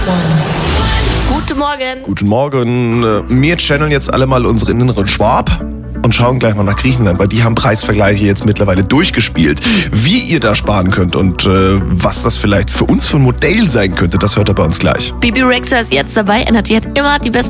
Guten Morgen. Guten Morgen. Wir channeln jetzt alle mal unseren inneren Schwab und schauen gleich mal nach Griechenland, weil die haben Preisvergleiche jetzt mittlerweile durchgespielt. Wie ihr da sparen könnt und was das vielleicht für uns für ein Modell sein könnte, das hört ihr bei uns gleich. Bibi Rexha ist jetzt dabei. Energy hat immer die besten